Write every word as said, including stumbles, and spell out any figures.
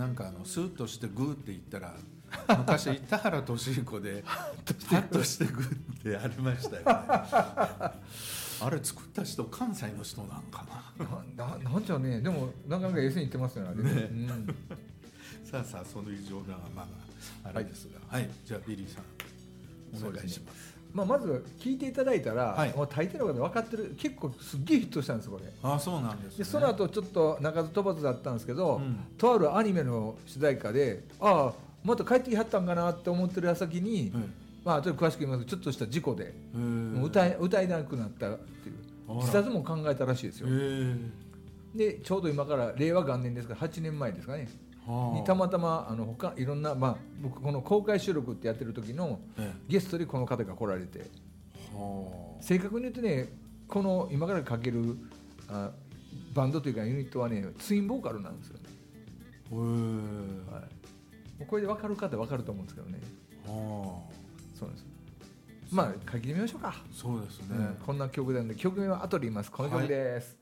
なんかあのスーッとしてグーって言ったら昔田原俊彦でハッとしてグーってありましたよねあれ作った人関西の人なんかなななんじゃねでもなかなかエースに言ってますよね、ね、うん、 さあさあそういう冗談はまああれですが、はい、はい、じゃあビリーさんお願いします。 まあ、まず聞いていただいたら、はい、もう大抵の方分かってる結構すっげえヒットしたんですこれ。 ああそうなんですね。 でその後ちょっと鳴かず飛ばずだったんですけど、うん、とあるアニメの主題歌でああまた帰ってきはったんかなって思ってる矢先に、うん、まあちょっと詳しく言いますけどちょっとした事故でもう歌え歌えなくなったっていう自殺も考えたらしいですよ。でちょうど今から令和元年ですからはちねんまえですかねにたまたまあの他いろんな、まあ、僕この公開収録ってやってる時のゲストでこの方が来られて、正確に言うとねこの今からかけるあバンドというかユニットはねツインボーカルなんですよね。へー、はい、これで分かる方分かると思うんですけどね。そうなんです。まあ書きてみましょうか。 そうですね、 うん、こんな曲なんで曲名は後で言います。この曲です、はい。